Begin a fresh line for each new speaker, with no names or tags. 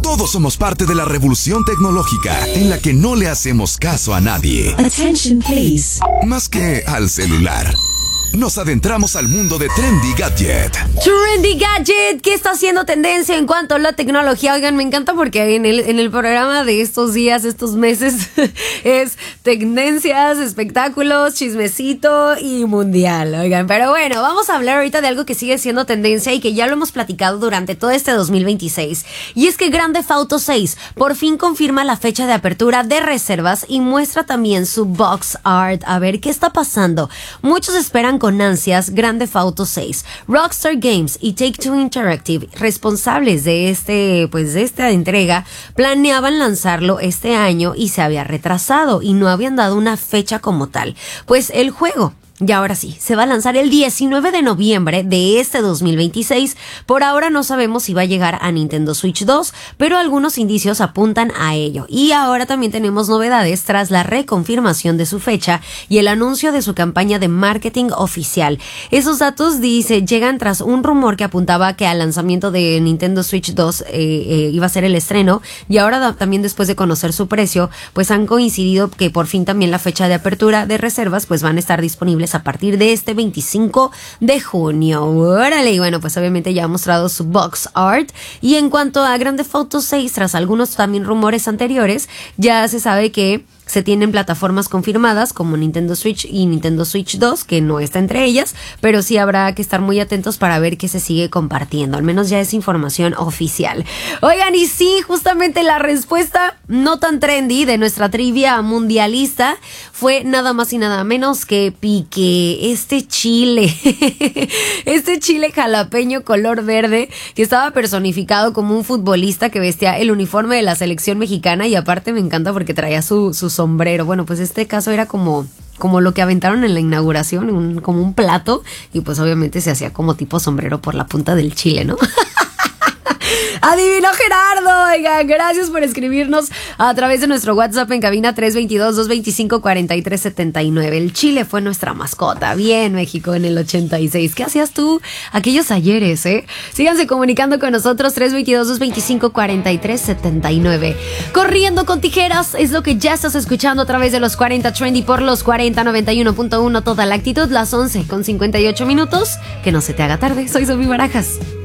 Todos somos parte de la revolución tecnológica en la que no le hacemos caso a nadie.
Attention, please.
Más que al celular. Nos adentramos al mundo de Trendy Gadget.
Trendy Gadget, ¿qué está haciendo tendencia en cuanto a la tecnología? Oigan, me encanta porque en el programa de estos días, estos meses, es tendencias, espectáculos, chismecito y mundial. Oigan, pero bueno, vamos a hablar ahorita de algo que sigue siendo tendencia y que ya lo hemos platicado durante todo este 2026. Y es que Grand Theft Auto 6 por fin confirma la fecha de apertura de reservas y muestra también su box art. A ver, ¿qué está pasando? Muchos esperan con ansias Grand Theft Auto 6. Rockstar Games y Take-Two Interactive, responsables de esta entrega, planeaban lanzarlo este año y se había retrasado y no habían dado una fecha como tal. Pues el juego, y ahora sí, se va a lanzar el 19 de noviembre de este 2026. Por ahora no sabemos si va a llegar a Nintendo Switch 2, pero algunos indicios apuntan a ello. Y ahora también tenemos novedades tras la reconfirmación de su fecha y el anuncio de su campaña de marketing oficial. Esos datos, llegan tras un rumor que apuntaba que al lanzamiento de Nintendo Switch 2 iba a ser el estreno, y ahora también después de conocer su precio, pues han coincidido que por fin también la fecha de apertura de reservas pues van a estar disponibles a partir de este 25 de junio. Órale, y bueno, pues obviamente ya ha mostrado su box art. Y en cuanto a Grand Theft Auto 6, tras algunos también rumores anteriores, ya se sabe que se tienen plataformas confirmadas como Nintendo Switch y Nintendo Switch 2, que no está entre ellas, pero sí habrá que estar muy atentos para ver qué se sigue compartiendo. Al menos ya es información oficial. Oigan, y sí, justamente la respuesta no tan trendy de nuestra trivia mundialista fue nada más y nada menos que Piqué, este chile jalapeño color verde que estaba personificado como un futbolista que vestía el uniforme de la selección mexicana, y aparte me encanta porque traía su sombrero. Bueno, pues este caso era como lo que aventaron en la inauguración, como un plato, y pues obviamente se hacía como tipo sombrero por la punta del chile, ¿no? Adivinó Gerardo. Oigan, gracias por escribirnos a través de nuestro WhatsApp en cabina 322-225-4379. El chile fue nuestra mascota. Bien, México en el 86. ¿Qué hacías tú aquellos ayeres, Síganse comunicando con nosotros, 322-225-4379. Corriendo con tijeras es lo que ya estás escuchando a través de los 40 Trendy por los 4091.1. Toda la actitud, las 11:58. Que no se te haga tarde. Soy Sofi Barajas.